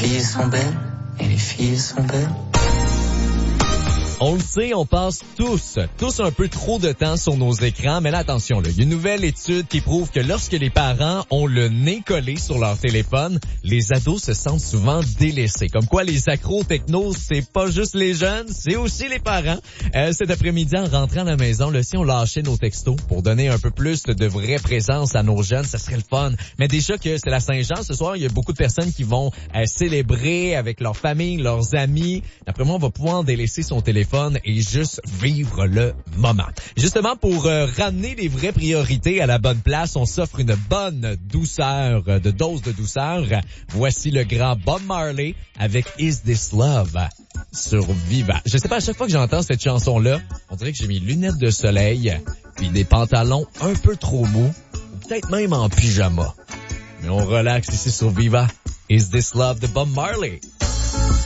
filles sont belles, et les filles sont belles. On le sait, on passe tous un peu trop de temps sur nos écrans, mais là, attention, il y a une nouvelle étude qui prouve que lorsque les parents ont le nez collé sur leur téléphone, les ados se sentent souvent délaissés. Comme quoi, les accros techno, c'est pas juste les jeunes, c'est aussi les parents. Cet après-midi, en rentrant à la maison, si on lâchait nos textos pour donner un peu plus de vraie présence à nos jeunes, ça serait le fun. Mais déjà que c'est la Saint-Jean, ce soir, il y a beaucoup de personnes qui vont célébrer avec leur famille, leurs amis. D'après moi, on va pouvoir délaisser son téléphone et juste vivre le moment. Justement, pour ramener les vraies priorités à la bonne place, on s'offre une bonne dose de douceur. Voici le grand Bob Marley avec Is This Love sur Viva. Je sais pas, à chaque fois que j'entends cette chanson-là, on dirait que j'ai mes lunettes de soleil puis des pantalons un peu trop mous, ou peut-être même en pyjama. Mais on relaxe ici sur Viva. Is This Love de Bob Marley.